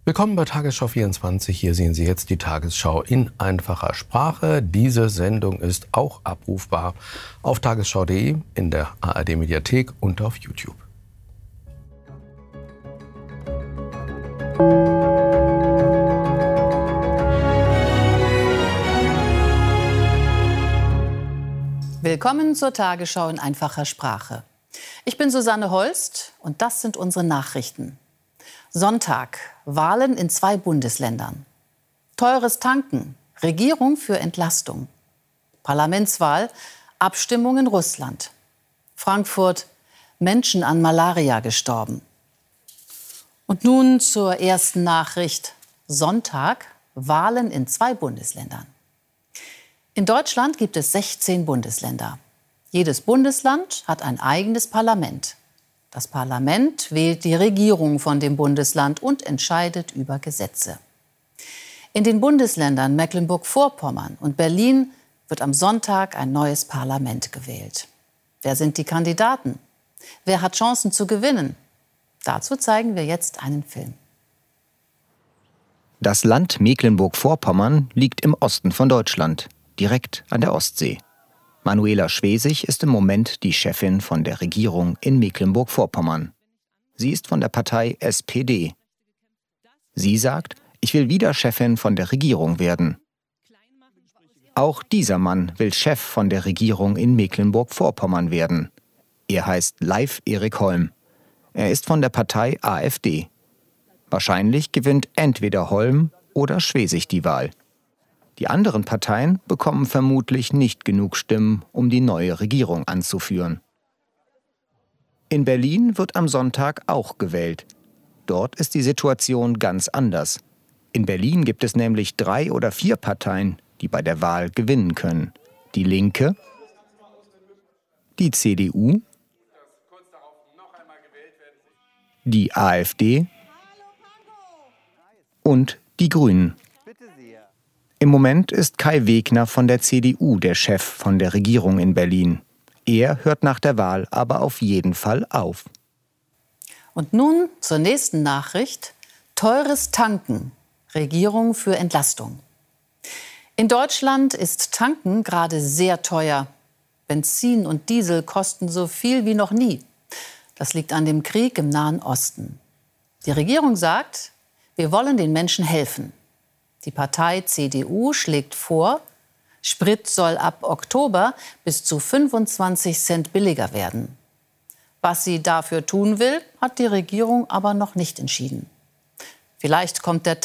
Willkommen bei Tagesschau 24. Hier sehen Sie jetzt die Tagesschau in einfacher Sprache. Diese Sendung ist auch abrufbar auf tagesschau.de, in der ARD-Mediathek und auf YouTube. Willkommen zur Tagesschau in einfacher Sprache. Ich bin Susanne Holst und das sind unsere Nachrichten. Sonntag, Wahlen in 2 Bundesländern. Teures Tanken, Regierung für Entlastung. Parlamentswahl, Abstimmung in Russland. Frankfurt, Menschen an Malaria gestorben. Und nun zur ersten Nachricht. Sonntag, Wahlen in 2 Bundesländern. In Deutschland gibt es 16 Bundesländer. Jedes Bundesland hat ein eigenes Parlament. Das Parlament wählt die Regierung von dem Bundesland und entscheidet über Gesetze. In den Bundesländern Mecklenburg-Vorpommern und Berlin wird am Sonntag ein neues Parlament gewählt. Wer sind die Kandidaten? Wer hat Chancen zu gewinnen? Dazu zeigen wir jetzt einen Film. Das Land Mecklenburg-Vorpommern liegt im Osten von Deutschland, direkt an der Ostsee. Manuela Schwesig ist im Moment die Chefin von der Regierung in Mecklenburg-Vorpommern. Sie ist von der Partei SPD. Sie sagt, ich will wieder Chefin von der Regierung werden. Auch dieser Mann will Chef von der Regierung in Mecklenburg-Vorpommern werden. Er heißt Leif Erik Holm. Er ist von der Partei AfD. Wahrscheinlich gewinnt entweder Holm oder Schwesig die Wahl. Die anderen Parteien bekommen vermutlich nicht genug Stimmen, um die neue Regierung anzuführen. In Berlin wird am Sonntag auch gewählt. Dort ist die Situation ganz anders. In Berlin gibt es nämlich 3 oder 4 Parteien, die bei der Wahl gewinnen können. Die Linke, die CDU, die AfD und die Grünen. Im Moment ist Kai Wegner von der CDU der Chef von der Regierung in Berlin. Er hört nach der Wahl aber auf jeden Fall auf. Und nun zur nächsten Nachricht. Teures Tanken, Regierung für Entlastung. In Deutschland ist Tanken gerade sehr teuer. Benzin und Diesel kosten so viel wie noch nie. Das liegt an dem Krieg im Nahen Osten. Die Regierung sagt, wir wollen den Menschen helfen. Die Partei CDU schlägt vor, Sprit soll ab Oktober bis zu 25 Cent billiger werden. Was sie dafür tun will, hat die Regierung aber noch nicht entschieden. Vielleicht kommt der